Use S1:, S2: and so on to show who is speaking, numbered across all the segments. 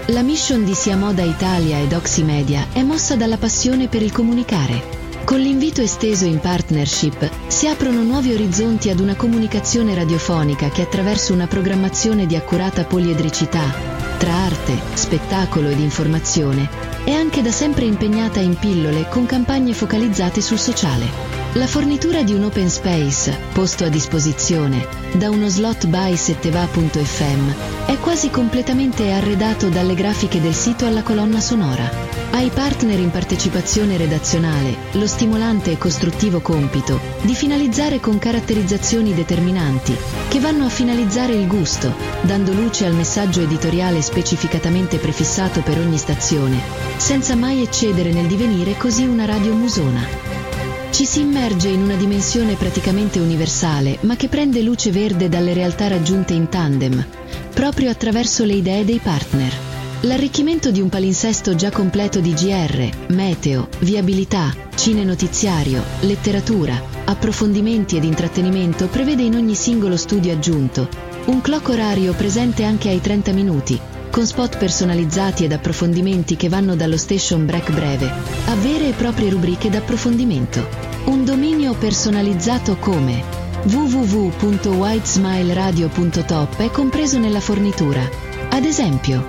S1: La mission di Sia Moda Italia ed Oximedia è mossa dalla passione per il comunicare. Con l'invito esteso in partnership si aprono nuovi orizzonti ad una comunicazione radiofonica che attraverso una programmazione di accurata poliedricità tra arte, spettacolo ed informazione è anche da sempre impegnata in pillole con campagne focalizzate sul sociale. La fornitura di un open space, posto a disposizione, da uno slot by setteva.fm, è quasi completamente arredato dalle grafiche del sito alla colonna sonora. Ai partner in partecipazione redazionale lo stimolante e costruttivo compito di finalizzare con caratterizzazioni determinanti che vanno a finalizzare il gusto, dando luce al messaggio editoriale specificatamente prefissato per ogni stazione, senza mai eccedere nel divenire così una radio musona. Ci si immerge in una dimensione praticamente universale, ma che prende luce verde dalle realtà raggiunte in tandem, proprio attraverso le idee dei partner. L'arricchimento di un palinsesto già completo di GR, meteo, viabilità, cine-notiziario, letteratura, approfondimenti ed intrattenimento prevede in ogni singolo studio aggiunto un clock orario presente anche ai 30 minuti, con spot personalizzati ed approfondimenti che vanno dallo station break breve a vere e proprie rubriche d'approfondimento. Un dominio personalizzato come www.whitesmileradio.top è compreso nella fornitura. Ad esempio,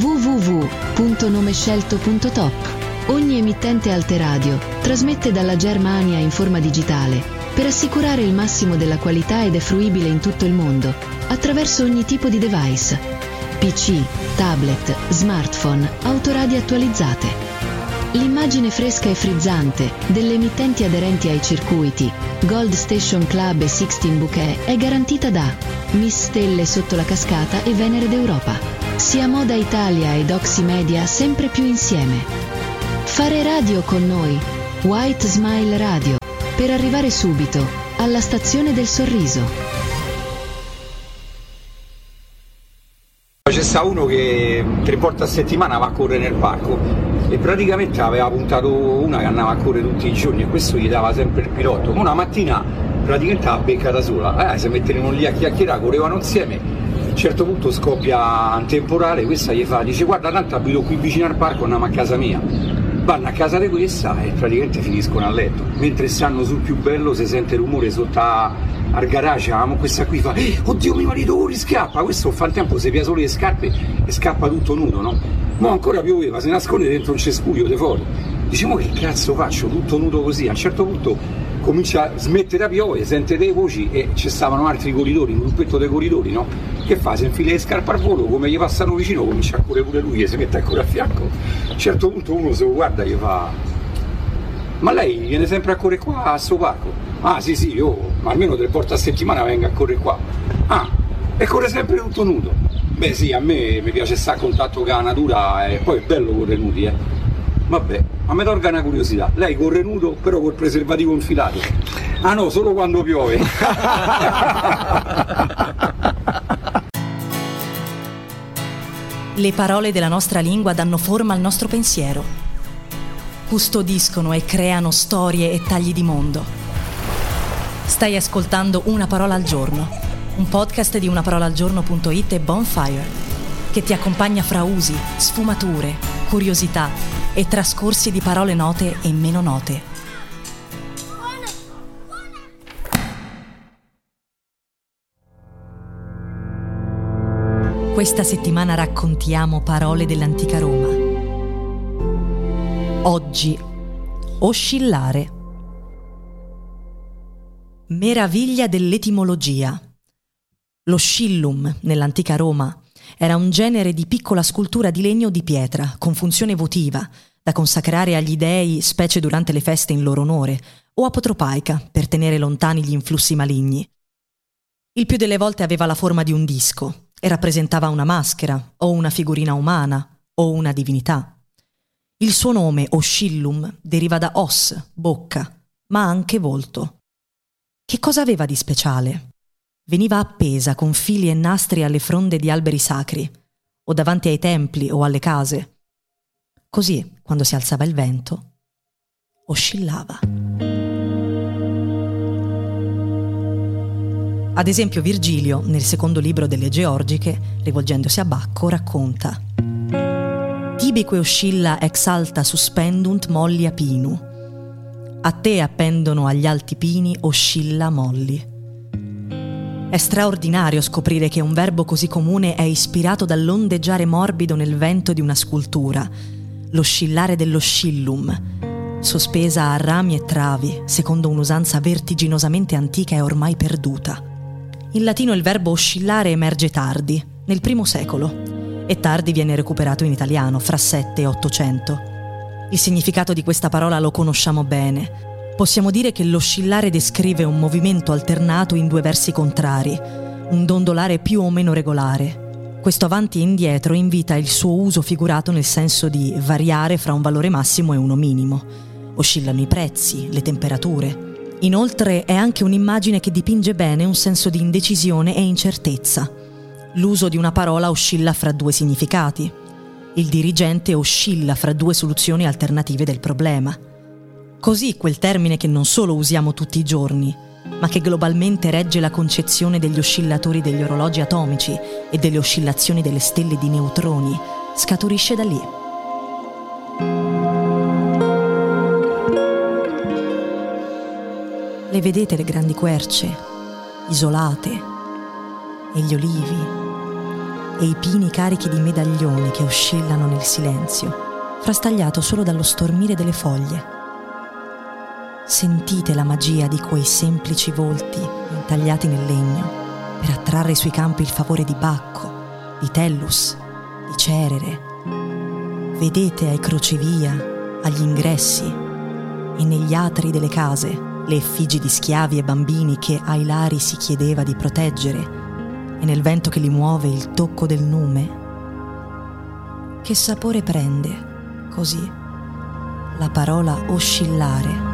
S1: www.nomescelto.top. Ogni emittente Alteradio trasmette dalla Germania in forma digitale per assicurare il massimo della qualità ed è fruibile in tutto il mondo attraverso ogni tipo di device. PC, tablet, smartphone, autoradio attualizzate. L'immagine fresca e frizzante delle emittenti aderenti ai circuiti Gold Station Club e Sixteen Bouquet è garantita da Miss Stelle sotto la cascata e Venere d'Europa. Sia Moda Italia ed Oximedia sempre più insieme. Fare radio con noi, White Smile Radio, per arrivare subito alla stazione del sorriso.
S2: C'è sta uno che 3 volte a settimana va a correre nel parco e praticamente aveva puntato una che andava a correre tutti i giorni e questo gli dava sempre il pilotto. Una mattina praticamente la beccata sola, si mettevano lì a chiacchierare, correvano insieme. A un certo punto scoppia un temporale, questa gli fa, dice guarda tanto abito qui vicino al parco, andiamo a casa mia. Vanno a casa di questa e praticamente finiscono a letto. Mentre stanno sul più bello si sente rumore sotto al garage, questa qui fa oddio mio marito riscappa, questo fa il tempo si pia solo le scarpe e scappa tutto nudo, no? Ma ancora pioveva, si nasconde dentro un cespuglio di fuori. Diciamo che cazzo faccio tutto nudo così? A un certo punto comincia a smettere a piovere, sente delle voci e ci stavano altri corridori, un gruppetto dei corridori, no? Che fa? Si infila le scarpe al volo, come gli passano vicino comincia a correre pure lui e si mette ancora a fianco. A un certo punto uno se lo guarda e gli fa ma lei viene sempre a correre qua a sto parco? Ah sì io ma almeno 3 volte a settimana vengo a correre qua. Ah, e corre sempre tutto nudo. Beh sì, a me mi piace stare a contatto con la natura e poi è bello correre nudi, Vabbè, ma mi tolga una curiosità, lei corre nudo però col preservativo infilato? Ah no, solo quando piove.
S3: Le parole della nostra lingua danno forma al nostro pensiero, custodiscono e creano storie e tagli di mondo. Stai ascoltando Una parola al giorno, un podcast di unaparolaalgiorno.it e Bonfire, che ti accompagna fra usi, sfumature, curiosità e trascorsi di parole note e meno note. Questa settimana raccontiamo parole dell'antica Roma. Oggi, oscillare. Meraviglia dell'etimologia. Lo scillum, nell'antica Roma, era un genere di piccola scultura di legno o di pietra, con funzione votiva, da consacrare agli dei, specie durante le feste in loro onore, o apotropaica, per tenere lontani gli influssi maligni. Il più delle volte aveva la forma di un disco e rappresentava una maschera, o una figurina umana, o una divinità. Il suo nome, oscillum, deriva da os, bocca, ma anche volto. Che cosa aveva di speciale? Veniva appesa con fili e nastri alle fronde di alberi sacri, o davanti ai templi o alle case. Così, quando si alzava il vento, oscillava. Ad esempio Virgilio, nel secondo libro delle Georgiche, rivolgendosi a Bacco, racconta: tibique oscilla ex alta suspendunt mollia pinu. A te appendono agli alti pini oscilla molli. È straordinario scoprire che un verbo così comune è ispirato dall'ondeggiare morbido nel vento di una scultura, l'oscillare dell'oscillum, sospesa a rami e travi, secondo un'usanza vertiginosamente antica e ormai perduta. In latino il verbo oscillare emerge tardi, nel I secolo, e tardi viene recuperato in italiano, fra 7 e 800. Il significato di questa parola lo conosciamo bene. Possiamo dire che l'oscillare descrive un movimento alternato in due versi contrari, un dondolare più o meno regolare. Questo avanti e indietro invita il suo uso figurato nel senso di variare fra un valore massimo e uno minimo. Oscillano i prezzi, le temperature. Inoltre è anche un'immagine che dipinge bene un senso di indecisione e incertezza. L'uso di una parola oscilla fra due significati. Il dirigente oscilla fra due soluzioni alternative del problema. Così quel termine che non solo usiamo tutti i giorni, ma che globalmente regge la concezione degli oscillatori degli orologi atomici e delle oscillazioni delle stelle di neutroni, scaturisce da lì. Le vedete le grandi querce, isolate, e gli olivi, e i pini carichi di medaglioni che oscillano nel silenzio, frastagliato solo dallo stormire delle foglie. Sentite la magia di quei semplici volti intagliati nel legno per attrarre sui campi il favore di Bacco, di Tellus, di Cerere. Vedete ai crocevia, agli ingressi e negli atri delle case le effigi di schiavi e bambini che ai lari si chiedeva di proteggere, e nel vento che li muove il tocco del nume. Che sapore prende, così, la parola oscillare?